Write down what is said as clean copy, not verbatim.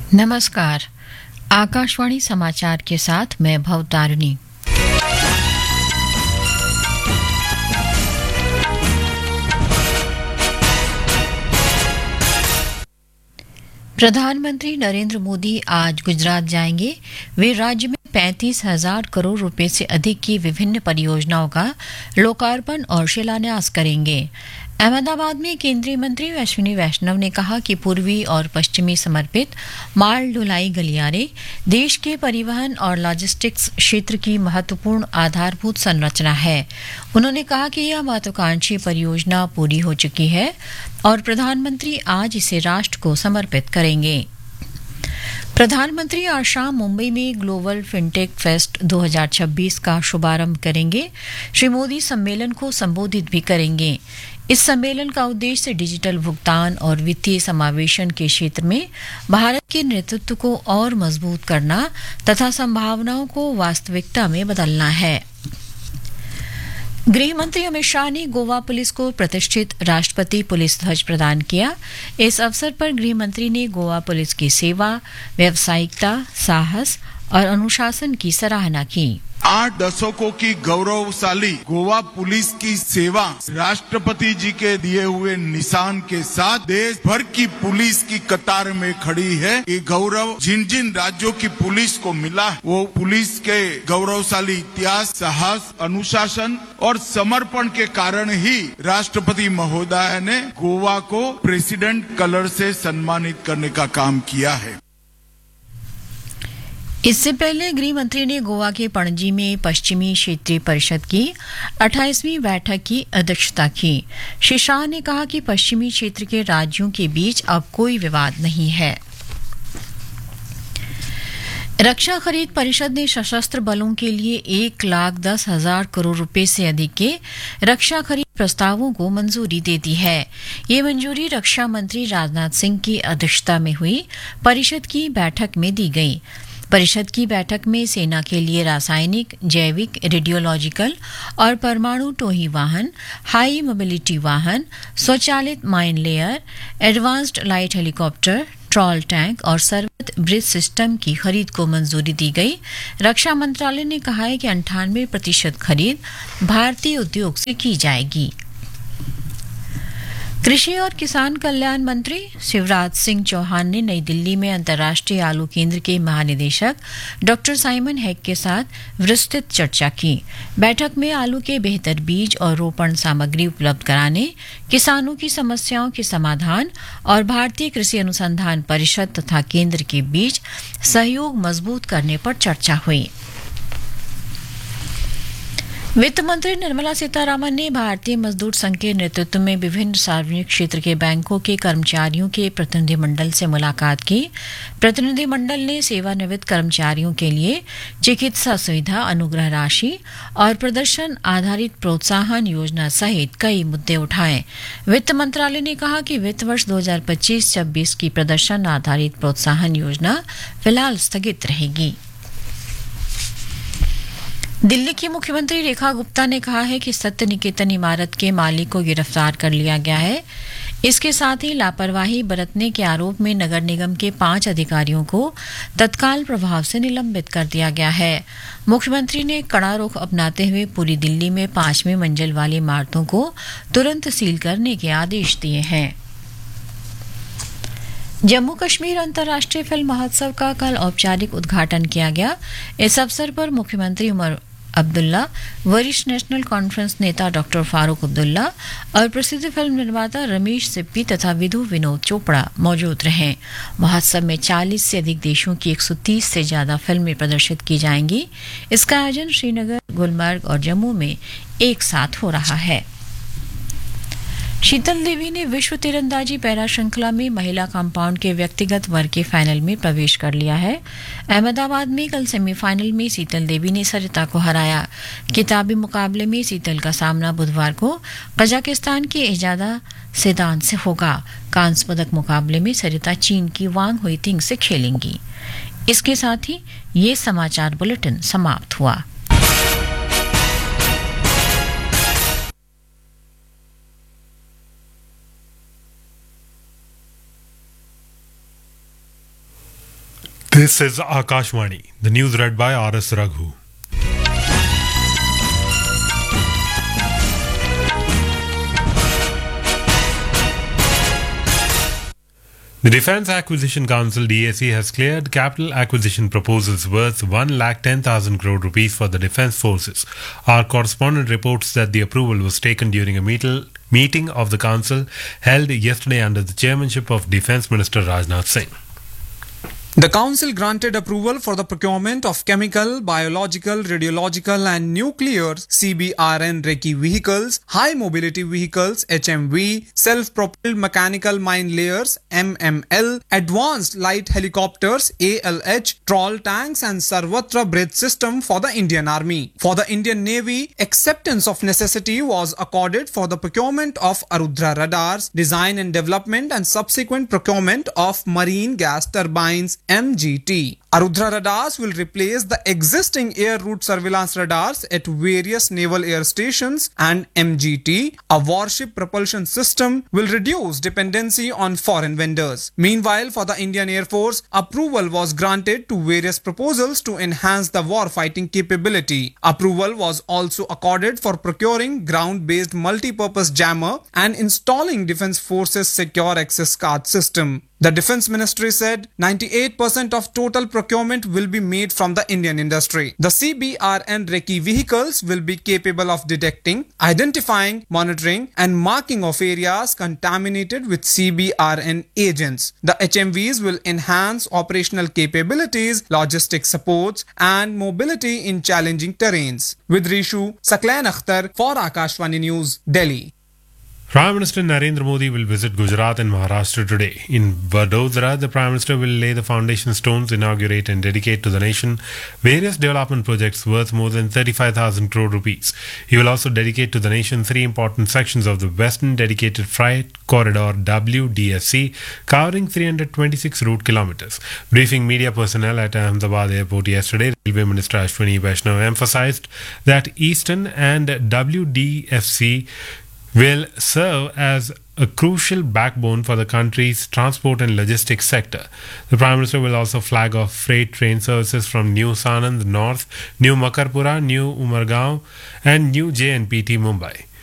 नमस्कार। आकाशवाणी समाचार के साथ मैं भवतारिणी। प्रधानमंत्री नरेंद्र मोदी आज गुजरात जाएंगे। वे राज्य में 35,000 करोड़ रुपए से अधिक की विभिन्न परियोजनाओं का लोकार्पण और शिलान्यास करेंगे। अहमदाबाद में केंद्रीय मंत्री अश्विनी वैष्णव ने कहा कि पूर्वी और पश्चिमी समर्पित माल ढुलाई गलियारे देश के परिवहन और लॉजिस्टिक्स क्षेत्र की महत्वपूर्ण आधारभूत संरचना है। उन्होंने कहा कि यह महत्वाकांक्षी परियोजना पूरी हो चुकी है और प्रधानमंत्री आज इसे राष्ट्र को समर्पित करेंगे। प्रधानमंत्री आज शाम मुंबई में ग्लोबल फिनटेक फेस्ट 2026 का शुभारंभ करेंगे। श्री मोदी सम्मेलन को संबोधित भी करेंगे। इस सम्मेलन का उद्देश्य डिजिटल भुगतान और वित्तीय समावेशन के क्षेत्र में भारत के नेतृत्व को और मजबूत करना तथा संभावनाओं को वास्तविकता में बदलना है। गृह मंत्री अमित शाह ने गोवा पुलिस को प्रतिष्ठित राष्ट्रपति पुलिस ध्वज प्रदान किया। इस अवसर पर गृह मंत्री ने गोवा पुलिस की सेवा, व्यावसायिकता, साहस और अनुशासन की सराहना की। 8 दशकों की गौरवशाली गोवा पुलिस की सेवा राष्ट्रपति जी के दिए हुए निशान के साथ देश भर की पुलिस की कतार में खड़ी है। ये गौरव जिन जिन राज्यों की पुलिस को मिला, वो पुलिस के गौरवशाली इतिहास, साहस, अनुशासन और समर्पण के कारण ही राष्ट्रपति महोदय ने गोवा को प्रेसिडेंट कलर से सम्मानित करने का काम किया है। इससे पहले गृह मंत्री ने गोवा के पणजी में पश्चिमी क्षेत्रीय परिषद की 28वीं बैठक की अध्यक्षता की। श्री शाह ने कहा कि पश्चिमी क्षेत्र के राज्यों के बीच अब कोई विवाद नहीं है। रक्षा खरीद परिषद ने सशस्त्र बलों के लिए 1,10,000 करोड़ रुपए से अधिक के रक्षा खरीद प्रस्तावों को मंजूरी दे दी है। ये मंजूरी रक्षा मंत्री राजनाथ सिंह की अध्यक्षता में हुई परिषद की बैठक में दी गई। परिषद की बैठक में सेना के लिए रासायनिक, जैविक, रेडियोलॉजिकल और परमाणु टोही वाहन, हाई मोबिलिटी वाहन, स्वचालित mine layer, advanced light helicopter, troll tank और सर्विस ब्रिज सिस्टम की खरीद को मंजूरी दी गई। रक्षा मंत्रालय ने कहा है कि 98% खरीद भारतीय उद्योग से की जाएगी। कृषि और किसान कल्याण मंत्री शिवराज सिंह चौहान ने नई दिल्ली में अंतर्राष्ट्रीय आलू केंद्र के महानिदेशक डॉक्टर साइमन हैक के साथ विस्तृत चर्चा की। बैठक में आलू के बेहतर बीज और रोपण सामग्री उपलब्ध कराने, किसानों की समस्याओं के समाधान और भारतीय कृषि अनुसंधान परिषद तथा केंद्र के बीच सहयोग मजबूत करने पर चर्चा हुई। वित्त मंत्री निर्मला सीतारामन ने भारतीय मजदूर संघ के नेतृत्व में विभिन्न सार्वजनिक क्षेत्र के बैंकों के कर्मचारियों के प्रतिनिधिमंडल से मुलाकात की। प्रतिनिधिमंडल ने सेवानिवृत्त कर्मचारियों के लिए चिकित्सा सुविधा, अनुग्रह राशि और प्रदर्शन आधारित प्रोत्साहन योजना सहित कई मुद्दे उठाए। वित्त मंत्रालय ने कहा कि वित्त वर्ष 2025-26 की प्रदर्शन आधारित प्रोत्साहन योजना फिलहाल स्थगित रहेगी। दिल्ली की मुख्यमंत्री रेखा गुप्ता ने कहा है कि सत्य निकेतन इमारत के मालिक को गिरफ्तार कर लिया गया है। इसके साथ ही लापरवाही बरतने के आरोप में नगर निगम के 5 अधिकारियों को तत्काल प्रभाव से निलंबित कर दिया गया है। मुख्यमंत्री ने कड़ा रुख अपनाते हुए पूरी दिल्ली में 5वीं मंजिल वाली इमारतों को तुरंत सील करने के आदेश दिए हैं। जम्मू कश्मीर अंतर्राष्ट्रीय फिल्म महोत्सव का कल औपचारिक उद्घाटन किया गया। इस अवसर पर मुख्यमंत्री उमर अब्दुल्ला, वरिष्ठ नेशनल कॉन्फ्रेंस नेता डॉक्टर फारूक अब्दुल्ला और प्रसिद्ध फिल्म निर्माता रमेश सिप्पी तथा विधु विनोद चोपड़ा मौजूद रहे। महोत्सव में 40 से अधिक देशों की 130 से ज्यादा फिल्में प्रदर्शित की जाएंगी। इसका आयोजन श्रीनगर, गुलमर्ग और जम्मू में एक साथ हो रहा है। शीतल देवी ने विश्व तीरंदाजी पैरा श्रृंखला में महिला कंपाउंड के व्यक्तिगत वर्ग के फाइनल में प्रवेश कर लिया है। अहमदाबाद में कल सेमीफाइनल में शीतल देवी ने सरिता को हराया। किताबी मुकाबले में शीतल का सामना बुधवार को कजाकिस्तान के एजादा सेदान से होगा। कांस्य पदक मुकाबले में सरिता चीन की वांग हुईतिंग से खेलेंगी। इसके साथ ही ये समाचार बुलेटिन समाप्त हुआ। This is Akashvani. The news read by R.S. Raghu. The Defence Acquisition Council (DAC) has cleared capital acquisition proposals worth 1,10,000 crore rupees for the defence forces. Our correspondent reports that the approval was taken during a meeting of the council held yesterday under the chairmanship of Defence Minister Rajnath Singh. The Council granted approval for the procurement of chemical, biological, radiological and nuclear CBRN Recce vehicles, high mobility vehicles HMV, self-propelled mechanical mine layers MML, advanced light helicopters ALH, trawl tanks and Sarvatra bridge system for the Indian Army. For the Indian Navy, acceptance of necessity was accorded for the procurement of Arudhra radars, design and development and subsequent procurement of marine gas turbines MGT. Arudhra radars will replace the existing air route surveillance radars at various naval air stations, and MGT, a warship propulsion system, will reduce dependency on foreign vendors. Meanwhile, for the Indian Air Force, approval was granted to various proposals to enhance the warfighting capability. Approval was also accorded for procuring ground-based multi-purpose jammer and installing Defence Forces Secure Access Card system. The Defence Ministry said 98% of total procurement will be made from the Indian industry. The CBRN Recce vehicles will be capable of detecting, identifying, monitoring and marking of areas contaminated with CBRN agents. The HMVs will enhance operational capabilities, logistic supports and mobility in challenging terrains. With Rishu, Saklain Akhtar for Akashvani News, Delhi. Prime Minister Narendra Modi will visit Gujarat and Maharashtra today. In Vadodara, the Prime Minister will lay the foundation stones, inaugurate and dedicate to the nation various development projects worth more than 35,000 crore rupees. He will also dedicate to the nation 3 important sections of the Western Dedicated Freight Corridor WDFC, covering 326 route kilometers. Briefing media personnel at Ahmedabad Airport yesterday, Railway Minister Ashwini Vaishnaw emphasized that Eastern and WDFC will serve as a crucial backbone for the country's transport and logistics sector. The Prime Minister will also flag off freight train services from New Sanand North, New Makarpura, New Umargaon and New JNPT Mumbai.